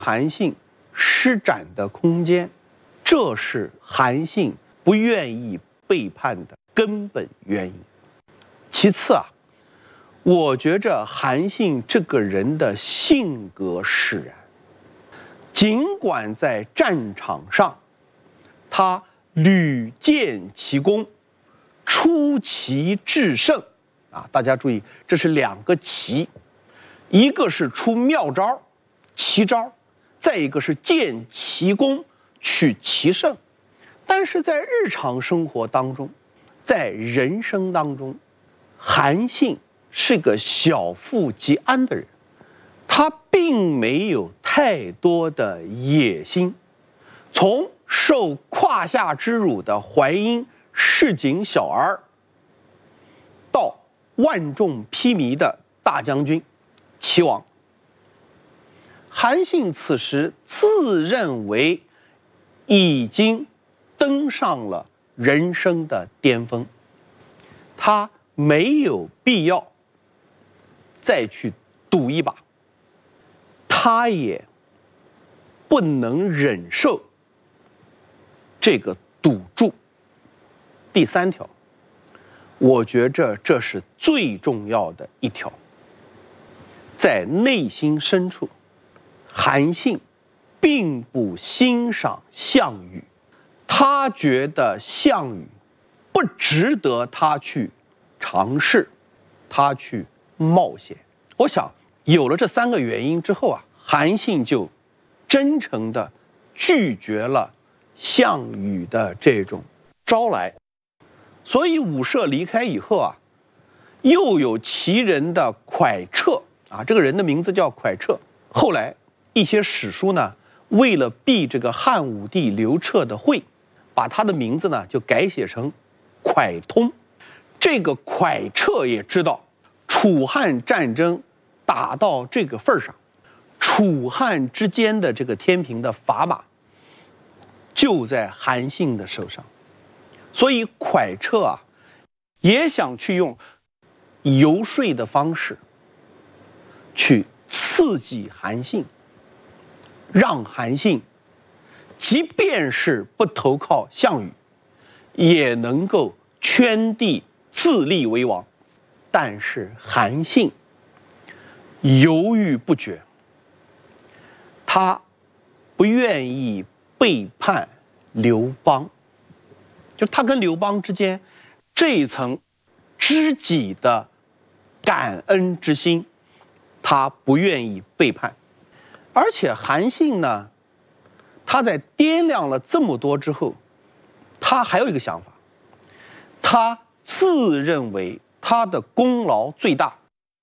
韩信施展的空间，这是韩信不愿意背叛的根本原因。其次啊，我觉着韩信这个人的性格使然，尽管在战场上他屡建奇功，出奇制胜啊！大家注意，这是两个奇，一个是出妙招、奇招，再一个是建奇功取奇胜。但是在日常生活当中，在人生当中，韩信是个小富即安的人，他并没有太多的野心。从受胯下之辱的淮阴市井小儿，到万众披靡的大将军齐王，韩信此时自认为已经登上了人生的巅峰，他没有必要再去赌一把，他也不能忍受这个赌注。第三条，我觉着这是最重要的一条，在内心深处，韩信并不欣赏项羽，他觉得项羽不值得他去尝试，他去冒险。我想有了这三个原因之后啊，韩信就真诚地拒绝了项羽的这种招来。所以武社离开以后啊，又有其人的蒯彻啊，这个人的名字叫蒯彻。后来一些史书呢，为了避这个汉武帝刘彻的讳，把他的名字呢就改写成蒯通。这个蒯彻也知道，楚汉战争打到这个份上，楚汉之间的这个天平的砝码就在韩信的手上，所以蒯彻啊也想去用游说的方式去刺激韩信，让韩信即便是不投靠项羽，也能够圈地自立为王。但是韩信犹豫不决，他不愿意背叛刘邦，就他跟刘邦之间这一层知己的感恩之心，他不愿意背叛。而且韩信呢，他在掂量了这么多之后，他还有一个想法，他自认为他的功劳最大，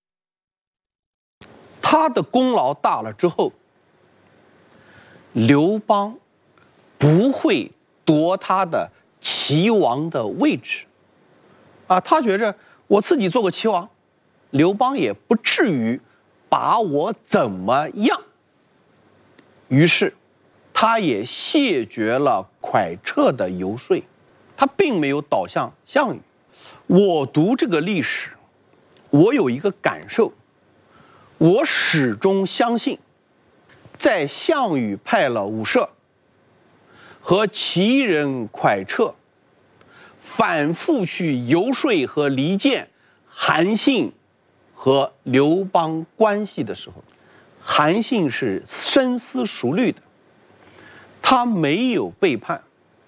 他的功劳大了之后，刘邦不会夺他的齐王的位置啊，他觉着我自己做个齐王，刘邦也不至于把我怎么样。于是他也谢绝了蒯彻的游说，他并没有倒向项羽。我读这个历史，我有一个感受，我始终相信，在项羽派了武社和齐人蒯彻反复去游说和离间韩信和刘邦关系的时候，韩信是深思熟虑的，他没有背叛。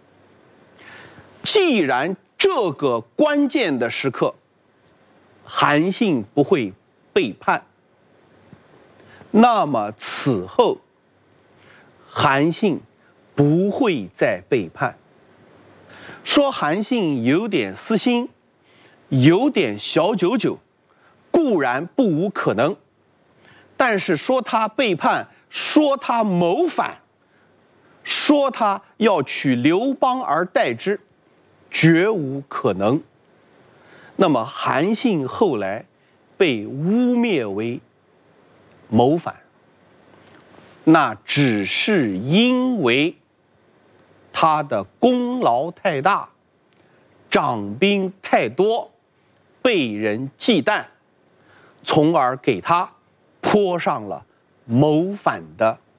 既然这个关键的时刻韩信不会背叛，那么此后韩信不会再背叛。说韩信有点私心，有点小九九，固然不无可能，但是说他背叛，说他谋反，说他要取刘邦而代之，绝无可能。那么韩信后来被污蔑为谋反，那只是因为他的功劳太大，长兵太多，被人忌惮，从而给他泼上了谋反的